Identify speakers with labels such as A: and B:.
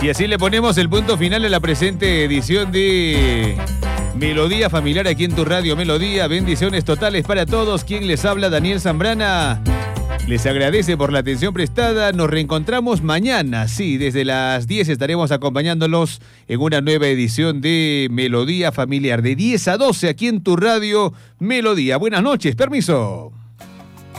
A: Y así le ponemos el punto final a la presente edición de Melodía Familiar aquí en tu radio Melodía. Bendiciones totales para todos. Quien les habla, Daniel Zambrana. Les agradece por la atención prestada. Nos reencontramos mañana. Sí, desde las 10 estaremos acompañándolos en una nueva edición de Melodía Familiar. De 10 a 12 aquí en tu radio Melodía. Buenas noches. Permiso.